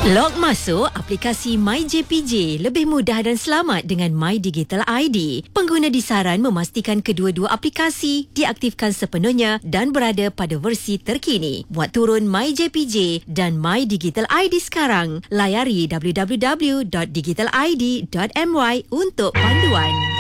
Log masuk aplikasi MyJPJ lebih mudah dan selamat dengan My Digital ID. Pengguna disaran memastikan kedua-dua aplikasi diaktifkan sepenuhnya dan berada pada versi terkini. Buat turun MyJPJ dan My Digital ID sekarang. Layari www.digitalid.my untuk panduan.